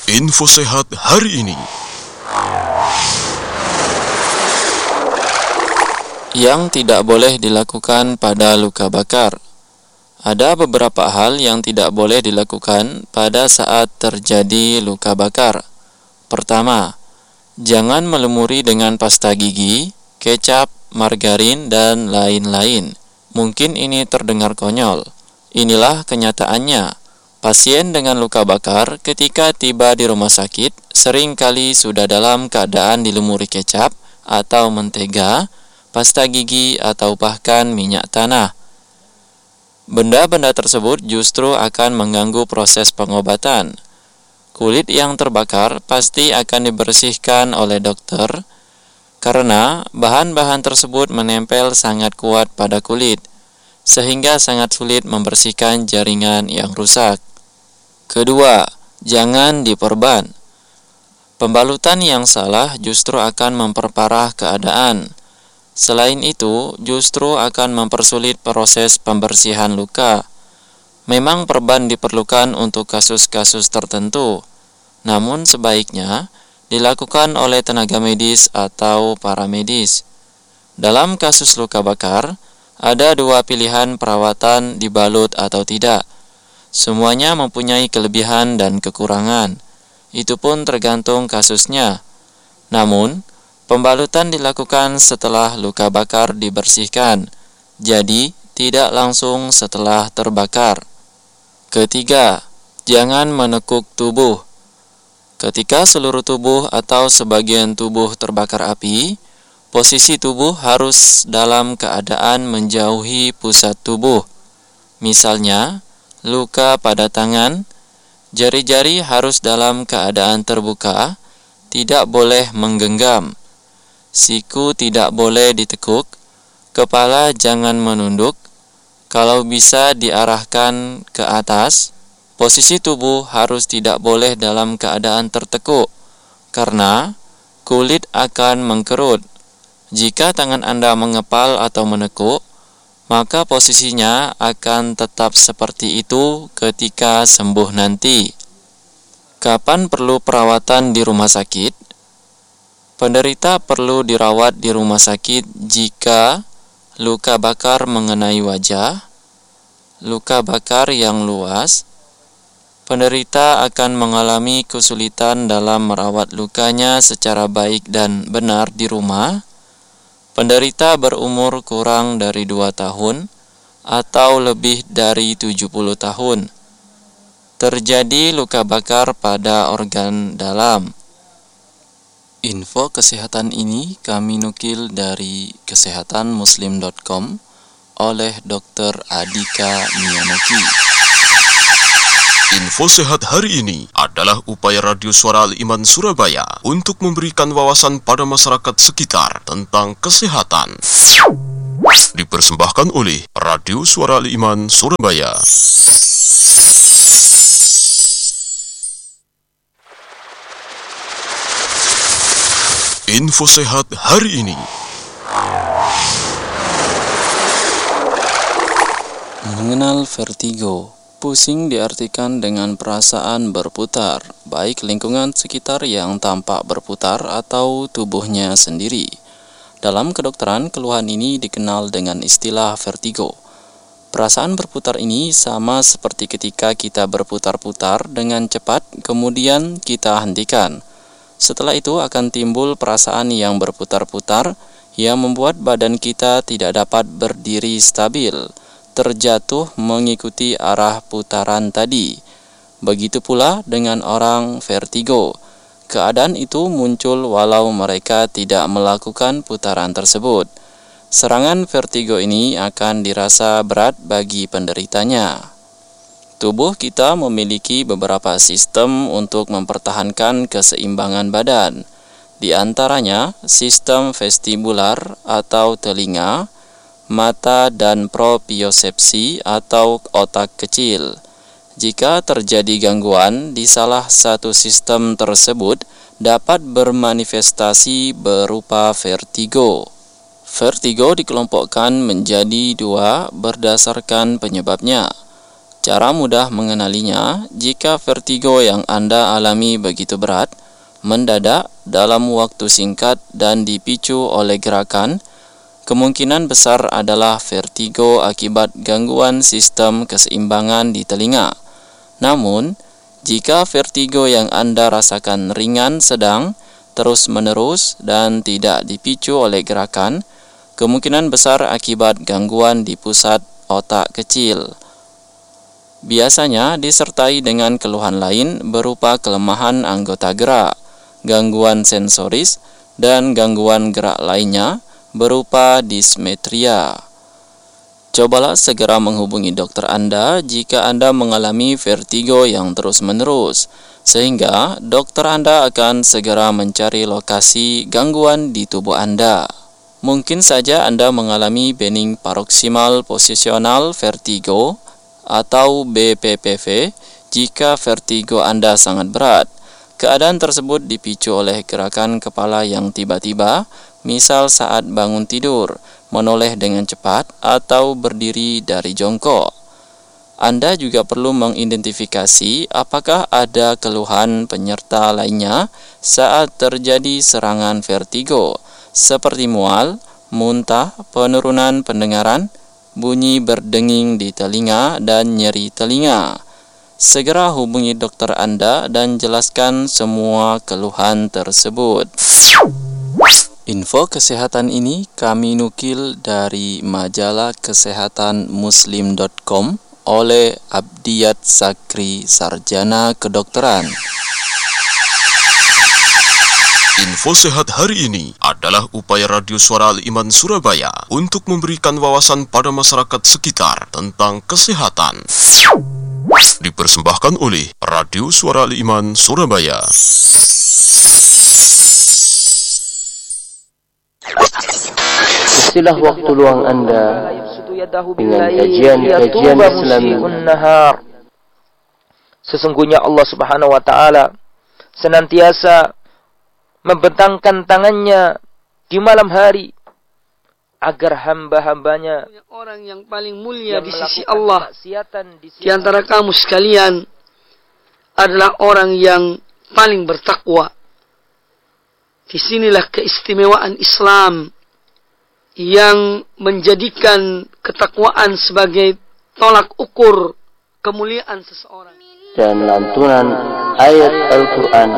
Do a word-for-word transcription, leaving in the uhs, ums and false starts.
Info sehat hari ini. Yang tidak boleh dilakukan pada luka bakar. Ada beberapa hal yang tidak boleh dilakukan pada saat terjadi luka bakar. Pertama, jangan melumuri dengan pasta gigi, kecap, margarin, dan lain-lain. Mungkin ini terdengar konyol. Inilah kenyataannya. Pasien dengan luka bakar ketika tiba di rumah sakit seringkali sudah dalam keadaan dilumuri kecap atau mentega, pasta gigi, atau bahkan minyak tanah. Benda-benda tersebut justru akan mengganggu proses pengobatan. Kulit yang terbakar pasti akan dibersihkan oleh dokter karena bahan-bahan tersebut menempel sangat kuat pada kulit, sehingga sangat sulit membersihkan jaringan yang rusak. Kedua, jangan diperban. Pembalutan yang salah justru akan memperparah keadaan. Selain itu, justru akan mempersulit proses pembersihan luka. Memang perban diperlukan untuk kasus-kasus tertentu, namun sebaiknya dilakukan oleh tenaga medis atau paramedis. Dalam kasus luka bakar, ada dua pilihan perawatan, dibalut atau tidak. Semuanya mempunyai kelebihan dan kekurangan. Itu pun tergantung kasusnya. Namun, pembalutan dilakukan setelah luka bakar dibersihkan, jadi tidak langsung setelah terbakar. Ketiga, jangan menekuk tubuh. Ketika seluruh tubuh atau sebagian tubuh terbakar api, posisi tubuh harus dalam keadaan menjauhi pusat tubuh. Misalnya, luka pada tangan, jari-jari harus dalam keadaan terbuka, tidak boleh menggenggam. Siku tidak boleh ditekuk, kepala jangan menunduk, kalau bisa diarahkan ke atas. Posisi tubuh harus tidak boleh dalam keadaan tertekuk, karena kulit akan mengkerut. Jika tangan Anda mengepal atau menekuk, maka posisinya akan tetap seperti itu ketika sembuh nanti. Kapan perlu perawatan di rumah sakit? Penderita perlu dirawat di rumah sakit jika luka bakar mengenai wajah, luka bakar yang luas. Penderita akan mengalami kesulitan dalam merawat lukanya secara baik dan benar di rumah. Penderita berumur kurang dari dua tahun atau lebih dari tujuh puluh tahun. Terjadi luka bakar pada organ dalam. Info kesehatan ini kami nukil dari kesehatan muslim dot com oleh dokter Adika Miyanoki. Info sehat hari ini adalah upaya Radio Suara Al-Iman Surabaya untuk memberikan wawasan pada masyarakat sekitar tentang kesehatan. Dipersembahkan oleh Radio Suara Al-Iman Surabaya. Info sehat hari ini. Mengenal vertigo. Pusing diartikan dengan perasaan berputar, baik lingkungan sekitar yang tampak berputar atau tubuhnya sendiri. Dalam kedokteran, keluhan ini dikenal dengan istilah vertigo. Perasaan berputar ini sama seperti ketika kita berputar-putar dengan cepat, kemudian kita hentikan. Setelah itu akan timbul perasaan yang berputar-putar yang membuat badan kita tidak dapat berdiri stabil, terjatuh mengikuti arah putaran tadi. Begitu pula dengan orang vertigo. Keadaan itu muncul walau mereka tidak melakukan putaran tersebut. Serangan vertigo ini akan dirasa berat bagi penderitanya. Tubuh kita memiliki beberapa sistem untuk mempertahankan keseimbangan badan. Di antaranya sistem vestibular atau telinga, mata, dan propriosepsi atau otak kecil. Jika terjadi gangguan di salah satu sistem tersebut, dapat bermanifestasi berupa vertigo. Vertigo dikelompokkan menjadi dua berdasarkan penyebabnya. Cara mudah mengenalinya, jika vertigo yang Anda alami begitu berat, mendadak, dalam waktu singkat dan dipicu oleh gerakan, kemungkinan besar adalah vertigo akibat gangguan sistem keseimbangan di telinga. Namun, jika vertigo yang Anda rasakan ringan, sedang, terus-menerus, dan tidak dipicu oleh gerakan, kemungkinan besar akibat gangguan di pusat otak kecil. Biasanya disertai dengan keluhan lain berupa kelemahan anggota gerak, gangguan sensoris, dan gangguan gerak lainnya berupa dismetria. Cobalah segera menghubungi dokter Anda jika Anda mengalami vertigo yang terus-menerus, sehingga dokter Anda akan segera mencari lokasi gangguan di tubuh Anda. Mungkin saja Anda mengalami benign paroxysmal positional vertigo atau B P P V jika vertigo Anda sangat berat. Keadaan tersebut dipicu oleh gerakan kepala yang tiba-tiba, misal saat bangun tidur, menoleh dengan cepat, atau berdiri dari jongkok. Anda juga perlu mengidentifikasi apakah ada keluhan penyerta lainnya saat terjadi serangan vertigo, seperti mual, muntah, penurunan pendengaran, bunyi berdenging di telinga, dan nyeri telinga. Segera hubungi dokter Anda dan jelaskan semua keluhan tersebut. Info kesehatan ini kami nukil dari majalah kesehatan muslim dot com oleh Abdiyat Sakri, Sarjana Kedokteran. Info sehat hari ini adalah upaya Radio Suara Al-Iman Surabaya untuk memberikan wawasan pada masyarakat sekitar tentang kesehatan. Dipersembahkan oleh Radio Suara Al-Iman Surabaya. Istilah waktu luang Anda dengan kajian-kajian Islami. Sesungguhnya Allah Subhanahu wa taala senantiasa membentangkan tangannya di malam hari agar hamba-hambanya, orang yang paling mulia di sisi Allah di antara kamu sekalian adalah orang yang paling bertakwa. Disinilah keistimewaan Islam yang menjadikan ketakwaan sebagai tolak ukur kemuliaan seseorang. Dan lantunan ayat Al-Quran